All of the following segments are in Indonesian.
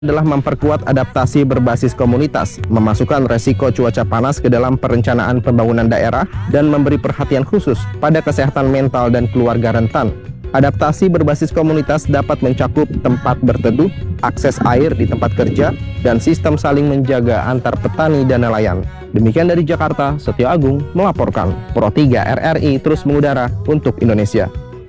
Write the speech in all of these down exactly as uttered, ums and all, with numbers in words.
adalah memperkuat adaptasi berbasis komunitas, memasukkan resiko cuaca panas ke dalam perencanaan pembangunan daerah, dan memberi perhatian khusus pada kesehatan mental dan keluarga rentan. Adaptasi berbasis komunitas dapat mencakup tempat berteduh, akses air di tempat kerja, dan sistem saling menjaga antar petani dan nelayan. Demikian dari Jakarta, Setio Agung melaporkan. Pro tiga R R I terus mengudara untuk Indonesia.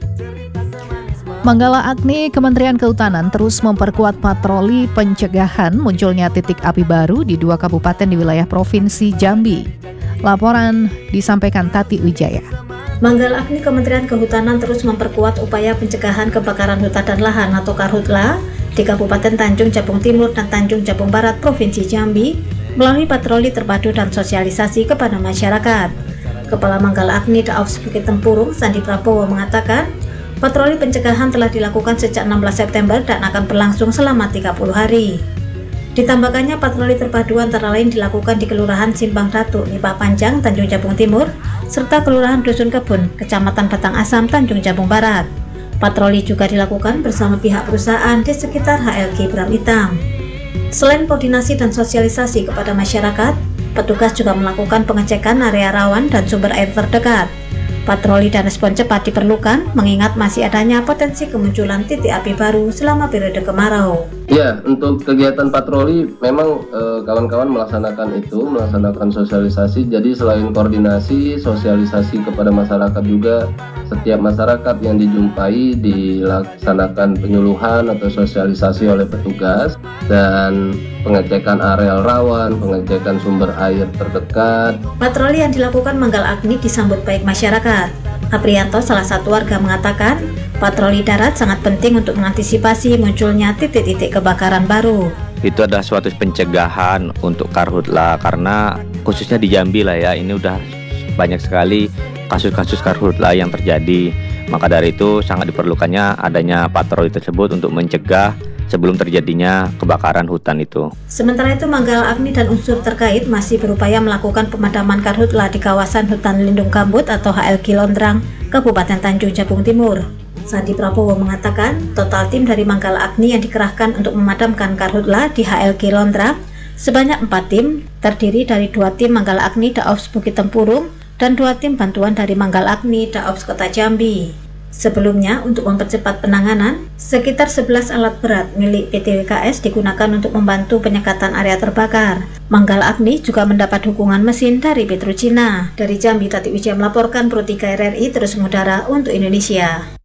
Manggala Agni, Kementerian Kehutanan terus memperkuat patroli pencegahan munculnya titik api baru di dua kabupaten di wilayah Provinsi Jambi. Laporan disampaikan Tati Wijaya. Manggala Agni, Kementerian Kehutanan terus memperkuat upaya pencegahan kebakaran hutan dan lahan atau Karhutla di Kabupaten Tanjung Jabung Timur dan Tanjung Jabung Barat, Provinsi Jambi melalui patroli terpadu dan sosialisasi kepada masyarakat. Kepala Manggala Agni Daops Bukit Tempurung, Sandi Prabowo mengatakan, patroli pencegahan telah dilakukan sejak enam belas September dan akan berlangsung selama tiga puluh hari. Ditambahkannya patroli terpadu antara lain dilakukan di Kelurahan Simpang Datu, Lipa Panjang, Tanjung Jabung Timur, serta Kelurahan Dusun Kebun, Kecamatan Batang Asam, Tanjung Jabung Barat. Patroli juga dilakukan bersama pihak perusahaan di sekitar H L G Bram Hitam. Selain koordinasi dan sosialisasi kepada masyarakat, petugas juga melakukan pengecekan area rawan dan sumber air terdekat. Patroli dan respon cepat diperlukan mengingat masih adanya potensi kemunculan titik api baru selama periode kemarau. Ya, untuk kegiatan patroli memang eh, kawan-kawan melaksanakan itu, melaksanakan sosialisasi. Jadi selain koordinasi, sosialisasi kepada masyarakat juga, setiap masyarakat yang dijumpai dilaksanakan penyuluhan atau sosialisasi oleh petugas dan pengecekan areal rawan, pengecekan sumber air terdekat. Patroli yang dilakukan Manggala Agni disambut baik masyarakat. Aprianto, salah satu warga, mengatakan patroli darat sangat penting untuk mengantisipasi munculnya titik-titik kebakaran baru. Itu adalah suatu pencegahan untuk karhutla karena khususnya di Jambi lah ya, ini udah banyak sekali kasus-kasus karhutla yang terjadi. Maka dari itu sangat diperlukannya adanya patroli tersebut untuk mencegah sebelum terjadinya kebakaran hutan itu. Sementara itu, Manggala Agni dan unsur terkait masih berupaya melakukan pemadaman karhutla di kawasan hutan lindung gambut atau H L G Londrang, Kabupaten Tanjung Jabung Timur. Sandi Prabowo mengatakan, total tim dari Manggala Agni yang dikerahkan untuk memadamkan karhutla di H L G Londrang sebanyak empat tim, terdiri dari dua tim Manggala Agni Daops Bukit Tempurung dan dua tim bantuan dari Manggala Agni Daops Kota Jambi. Sebelumnya, untuk mempercepat penanganan, sekitar sebelas alat berat milik P T W K S digunakan untuk membantu penyekatan area terbakar. Manggala Agni juga mendapat dukungan mesin dari Petrocina. Dari Jambi, Tati Wijaya melaporkan. Pro tiga R R I terus mengudara untuk Indonesia.